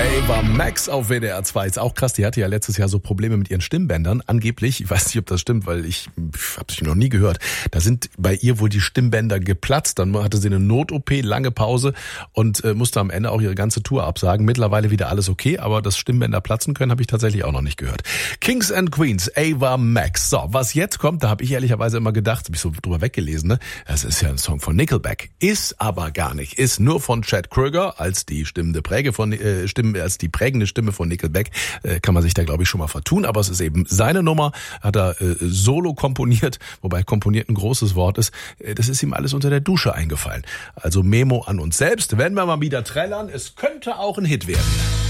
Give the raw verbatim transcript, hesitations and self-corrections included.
Ava Max auf W D R zwei. Ist auch krass, die hatte ja letztes Jahr so Probleme mit ihren Stimmbändern. Angeblich, ich weiß nicht, ob das stimmt, weil ich habe es noch nie gehört. Da sind bei ihr wohl die Stimmbänder geplatzt. Dann hatte sie eine Not-O P, lange Pause und äh, musste am Ende auch ihre ganze Tour absagen. Mittlerweile wieder alles okay, aber dass Stimmbänder platzen können, habe ich tatsächlich auch noch nicht gehört. Kings and Queens, Ava Max. So, was jetzt kommt, da habe ich ehrlicherweise immer gedacht, habe ich so drüber weggelesen, ne? Das ist ja ein Song von Nickelback. Ist aber gar nicht. Ist nur von Chad Kroeger als die stimmende Präge von äh, Stimme, als die prägende Stimme von Nickelback. Äh, kann man sich da, glaube ich, schon mal vertun. Aber es ist eben seine Nummer, hat er äh, solo komponiert, wobei komponiert ein großes Wort ist. Äh, das ist ihm alles unter der Dusche eingefallen. Also Memo an uns selbst. Wenn wir mal wieder trällern, es könnte auch ein Hit werden.